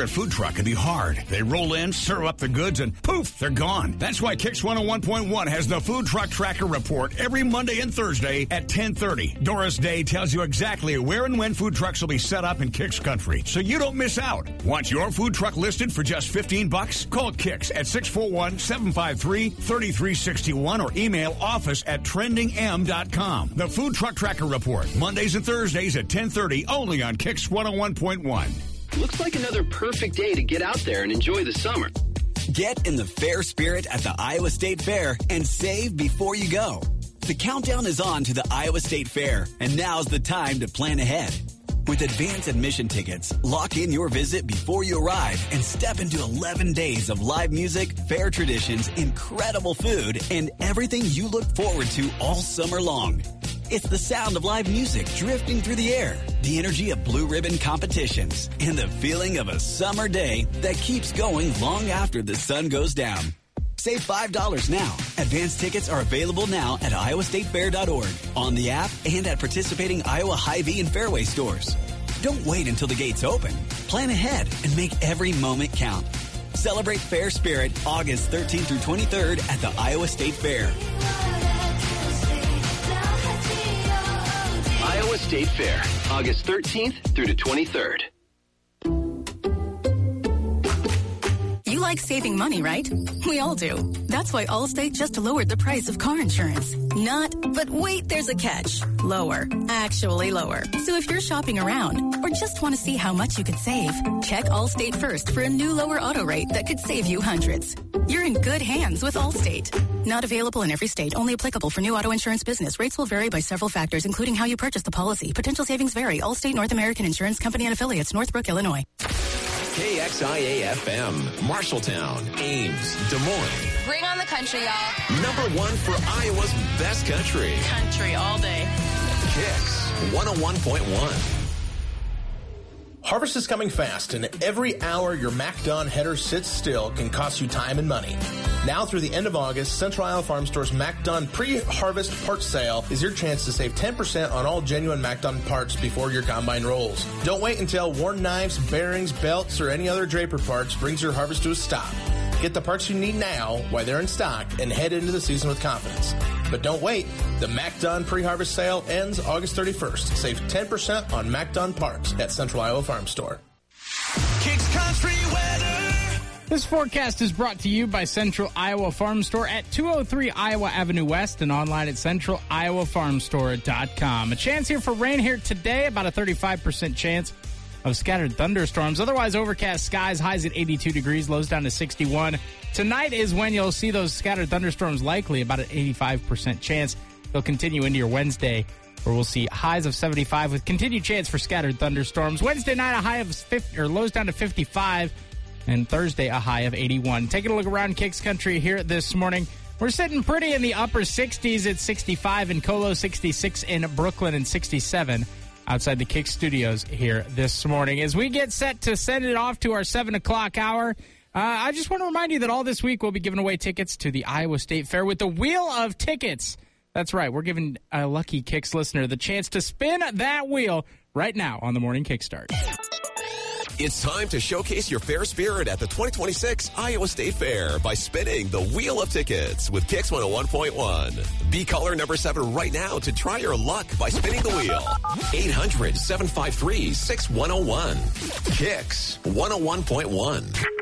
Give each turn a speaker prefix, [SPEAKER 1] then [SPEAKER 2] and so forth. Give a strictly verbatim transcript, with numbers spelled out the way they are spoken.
[SPEAKER 1] A food truck can be hard. They roll in, serve up the goods, and poof, they're gone. That's why Kix one oh one point one has the Food Truck Tracker Report every Monday and Thursday at ten thirty. Doris Day tells you exactly where and when food trucks will be set up in Kix country, so you don't miss out. Want your food truck listed for just fifteen bucks? Call Kix at six four one, seven five three, three three six one or email office at trending m dot com. The Food Truck Tracker Report, Mondays and Thursdays at ten thirty, only on Kix one oh one point one.
[SPEAKER 2] Looks like another perfect day to get out there and enjoy the summer.
[SPEAKER 3] Get in the fair spirit at the Iowa State Fair and save before you go. The countdown is on to the Iowa State Fair, and now's the time to plan ahead. With advance admission tickets, lock in your visit before you arrive and step into eleven days of live music, fair traditions, incredible food, and everything you look forward to all summer long. It's the sound of live music drifting through the air, the energy of blue ribbon competitions, and the feeling of a summer day that keeps going long after the sun goes down. Save five dollars now. Advance tickets are available now at iowa state fair dot org, on the app, and at participating Iowa Hy-Vee and Fairway stores. Don't wait until the gates open. Plan ahead and make every moment count. Celebrate Fair Spirit August thirteenth through twenty-third at the Iowa State Fair.
[SPEAKER 2] Iowa State Fair, August thirteenth through the twenty-third.
[SPEAKER 4] You like saving money, right? We all do. That's why Allstate just lowered the price of car insurance. Not, but wait, there's a catch. Lower. Actually lower. So if you're shopping around or just want to see how much you could save, check Allstate first for a new lower auto rate that could save you hundreds. You're in good hands with Allstate. Not available in every state. Only applicable for new auto insurance business. Rates will vary by several factors, including how you purchase the policy. Potential savings vary. Allstate North American Insurance Company and Affiliates, Northbrook, Illinois.
[SPEAKER 5] K X I A F M, Marshalltown, Ames, Des Moines.
[SPEAKER 6] Bring on the country, y'all.
[SPEAKER 5] Number one for Iowa's best country.
[SPEAKER 6] Country all day.
[SPEAKER 5] Kix one oh one point one.
[SPEAKER 7] Harvest is coming fast, and every hour your MacDon header sits still can cost you time and money. Now through the end of August, Central Iowa Farm Store's MacDon pre-harvest parts sale is your chance to save ten percent on all genuine MacDon parts before your combine rolls. Don't wait until worn knives, bearings, belts, or any other draper parts brings your harvest to a stop. Get the parts you need now while they're in stock and head into the season with confidence. But don't wait. The MacDon pre-harvest sale ends August thirty-first. Save ten percent on MacDon parts at Central Iowa Farm Store.
[SPEAKER 8] Kix Country Weather.
[SPEAKER 9] This forecast is brought to you by Central Iowa Farm Store at two oh three Iowa Avenue West and online at central iowa farm store dot com. A chance here for rain here today, about a thirty-five percent chance of scattered thunderstorms. Otherwise, overcast skies, highs at eighty-two degrees, lows down to sixty-one. Tonight is when you'll see those scattered thunderstorms likely, about an eighty-five percent chance. They'll continue into your Wednesday, where we'll see highs of seventy-five with continued chance for scattered thunderstorms. Wednesday night, a high of fifty, or lows down to fifty-five, and Thursday, a high of eighty-one. Taking a look around Kix Country here this morning. We're sitting pretty in the upper sixties at sixty-five in Colo, sixty-six in Brooklyn, and sixty-seven outside the Kix studios here this morning. As we get set to send it off to our seven o'clock hour, uh, I just want to remind you that all this week we'll be giving away tickets to the Iowa State Fair with the Wheel of Tickets. That's right. We're giving a lucky Kix listener the chance to spin that wheel right now on the Morning Kickstart.
[SPEAKER 5] It's time to showcase your fair spirit at the twenty twenty-six Iowa State Fair by spinning the Wheel of Tickets with Kix one oh one point one. Be caller number seven right now to try your luck by spinning the wheel. eight hundred, seven five three, six one oh one. Kix one oh one point one.